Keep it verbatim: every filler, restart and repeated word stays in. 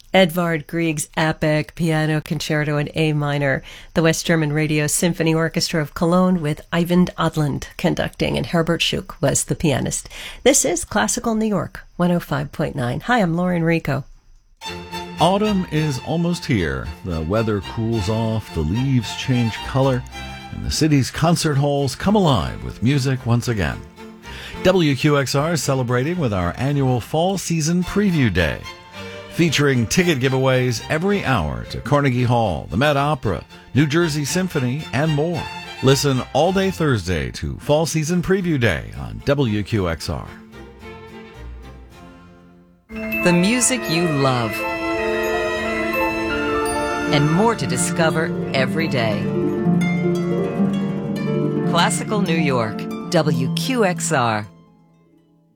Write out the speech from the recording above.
Edvard Grieg's epic piano concerto in A minor, the West German Radio Symphony Orchestra of Cologne with Eivind Adland conducting, and Herbert Schuch was the pianist. This is Classical New York, one oh five point nine. Hi, I'm Lauren Rico. Autumn is almost here. The weather cools off, the leaves change color, and the city's concert halls come alive with music once again. W Q X R is celebrating with our annual Fall Season Preview Day, featuring ticket giveaways every hour to Carnegie Hall, the Met Opera, New Jersey Symphony, and more. Listen all day Thursday to Fall Season Preview Day on W Q X R. The music you love, and more to discover every day. Classical New York, W Q X R.